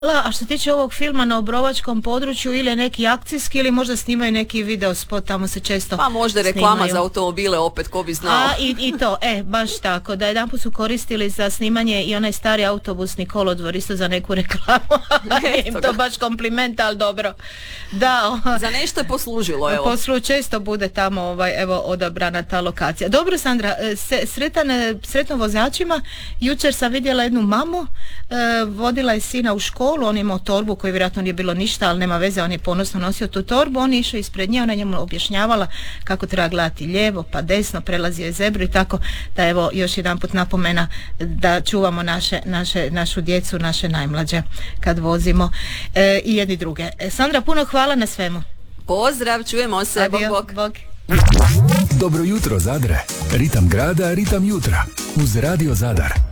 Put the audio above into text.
A što se tiče ovog filma na Obrovačkom području, ili je neki akcijski ili možda snimaju neki video spot, tamo se često pa možda reklama snimaju. Za automobile opet, ko bi znao. I to, baš tako, da jedanput su koristili za snimanje i onaj stari autobusni kolodvor isto za neku reklamu. Im to baš kompliment, ali dobro. Da, za nešto je poslužilo, evo. Često bude tamo evo odabrana ta lokacija. Dobro, Sandra, sretno vozačima. Jučer sam vidjela jednu mamu, vodila je sina u školu, on je imao torbu koju vjerojatno nije bilo ništa, ali nema veze, on je ponosno nosio tu torbu, on je išao ispred nje, ona njemu objašnjavala kako treba gledati lijevo pa desno, prelazio je zebru i tako, da evo još jedanput napomena da čuvamo našu djecu, naše najmlađe kad vozimo i jedni druge. Sandra, puno hvala na svemu. Pozdrav, čujemo se. Adio, bog. Dobro jutro Zadre, ritam grada, ritam jutra uz Radio Zadar.